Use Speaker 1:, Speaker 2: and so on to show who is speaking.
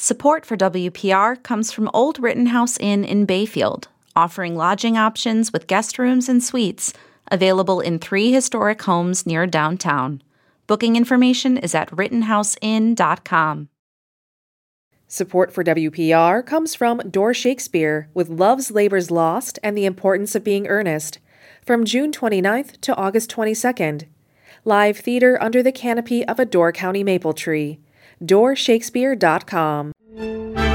Speaker 1: Support for WPR comes from Old Rittenhouse Inn in Bayfield, offering lodging options with guest rooms and suites, available in 3 historic homes near downtown. Booking information is at rittenhouseinn.com.
Speaker 2: Support for WPR comes from Door Shakespeare with Love's Labor's Lost and the Importance of Being Earnest, from June 29th to August 22nd. Live theater under the canopy of a Door County maple tree. DoorShakespeare.com.